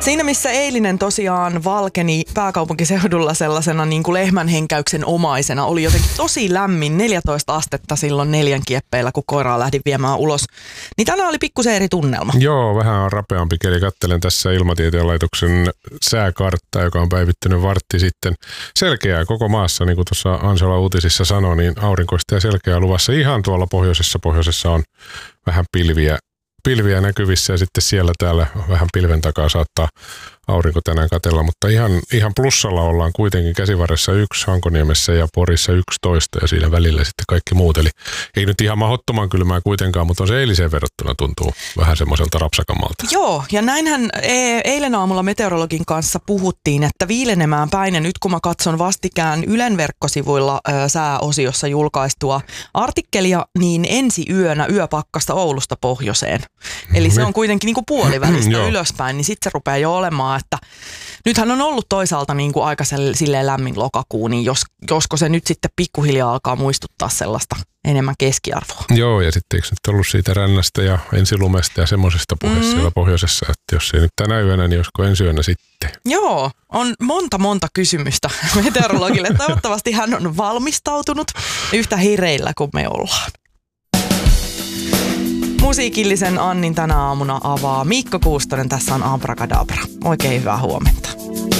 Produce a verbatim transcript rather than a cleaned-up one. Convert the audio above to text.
Siinä missä eilinen tosiaan valkeni pääkaupunkiseudulla sellaisena niin kuin lehmänhenkäyksen omaisena, oli jotenkin tosi lämmin, neljätoista astetta silloin neljän kieppeillä, kun koiraa lähdin viemään ulos. Niin tänään oli pikkusen eri tunnelma. Joo, vähän on rapeampi keli. Katselen tässä Ilmatieteen laitoksen sääkarttaa, joka on päivittynyt vartti sitten. Selkeää koko maassa, niin kuin tuossa Ansola uutisissa sanoi, niin aurinkoista ja selkeää luvassa. Ihan tuolla pohjoisessa, pohjoisessa on vähän pilviä. Pilviä näkyvissä ja sitten siellä täällä vähän pilven takaa saattaa aurinko tänään katella, mutta ihan, ihan plussalla ollaan kuitenkin Käsivarressa yksi, Hankoniemessä ja Porissa yksitoista ja siinä välillä sitten kaikki muut. Eli ei nyt ihan mahdottoman kylmää kuitenkaan, mutta on se eiliseen verrattuna tuntuu vähän semmoiselta rapsakammalta. Joo, ja näinhän e- eilen aamulla meteorologin kanssa puhuttiin, että viilenemään päin, ja nyt kun mä katson vastikään Ylen verkkosivuilla ö, sääosiossa julkaistua artikkelia, niin ensi yönä yöpakkasta Oulusta pohjoiseen. Eli se on kuitenkin niin kuin puolivälistä ylöspäin, niin sitten se rupeaa jo olemaan, että nythän on ollut toisaalta niin kuin aika silleen lämmin lokakuu, niin jos, josko se nyt sitten pikkuhiljaa alkaa muistuttaa sellaista enemmän keskiarvoa. Joo, ja sitten eikö nyt ollut siitä rännästä ja ensilumesta ja semmoisesta puheessa mm. siellä pohjoisessa, että jos ei nyt tänä yönä, niin josko ensi yönä sitten. Joo, on monta monta kysymystä meteorologille. Toivottavasti hän on valmistautunut yhtä hereillä kuin me ollaan. Musiikillisen Annin tänä aamuna avaa Mikko Kuustonen. Tässä on Abracadabra. Oikein hyvää huomenta.